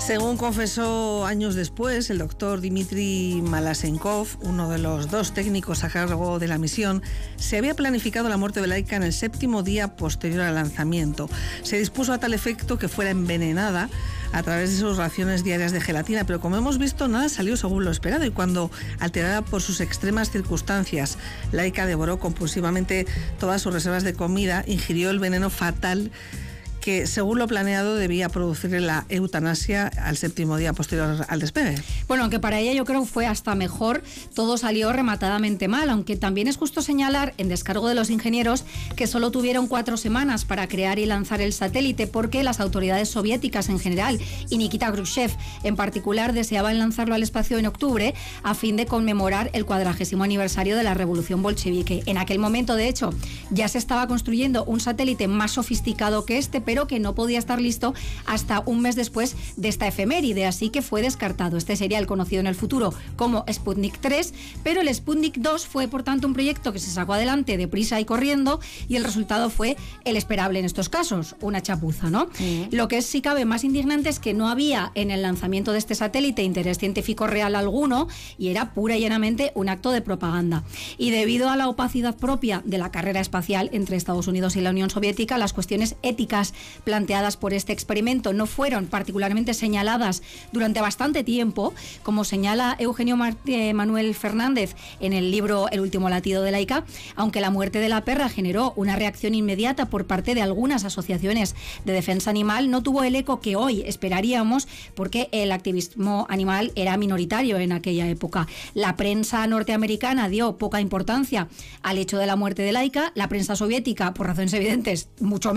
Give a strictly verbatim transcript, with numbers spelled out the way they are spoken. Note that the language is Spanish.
Según confesó años después el doctor Dmitry Malasenkov, uno de los dos técnicos a cargo de la misión, se había planificado la muerte de Laika en el séptimo día posterior al lanzamiento. Se dispuso a tal efecto que fuera envenenada a través de sus raciones diarias de gelatina, pero como hemos visto, nada salió según lo esperado, y cuando, alterada por sus extremas circunstancias, Laika devoró compulsivamente todas sus reservas de comida, ingirió el veneno fatal que, según lo planeado, debía producirle la eutanasia al séptimo día posterior al despegue. Bueno, aunque para ella yo creo que fue hasta mejor, todo salió rematadamente mal, aunque también es justo señalar, en descargo de los ingenieros, que solo tuvieron cuatro semanas para crear y lanzar el satélite, porque las autoridades soviéticas en general y Nikita Khrushchev en particular deseaban lanzarlo al espacio en octubre a fin de conmemorar el cuadragésimo aniversario de la revolución bolchevique. En aquel momento, de hecho, ya se estaba construyendo un satélite más sofisticado que este, pero que no podía estar listo hasta un mes después de esta efeméride, así que fue descartado. Este sería el conocido en el futuro como Sputnik tres, pero el Sputnik dos fue, por tanto, un proyecto que se sacó adelante deprisa y corriendo, y el resultado fue el esperable en estos casos, una chapuza, ¿no? Sí. Lo que es, si cabe, más indignante es que no había en el lanzamiento de este satélite interés científico real alguno, y era pura y llanamente un acto de propaganda. Y debido a la opacidad propia de la carrera espacial entre Estados Unidos y la Unión Soviética, las cuestiones éticas planteadas por este experimento no fueron particularmente señaladas durante bastante tiempo, como señala Eugenio Mar- eh, Manuel Fernández en el libro El último latido de Laika. Aunque la muerte de la perra generó una reacción inmediata por parte de algunas asociaciones de defensa animal, no tuvo el eco que hoy esperaríamos, porque el activismo animal era minoritario en aquella época. La prensa norteamericana dio poca importancia al hecho de la muerte de Laika, la prensa soviética, por razones evidentes, mucho menos.